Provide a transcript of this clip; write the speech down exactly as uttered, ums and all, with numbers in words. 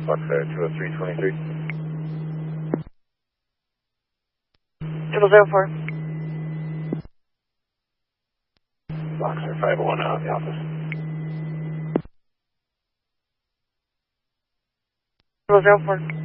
Boxer two oh three twenty-three. Triple zero four. Boxer five oh one out of the office. Triple zero four.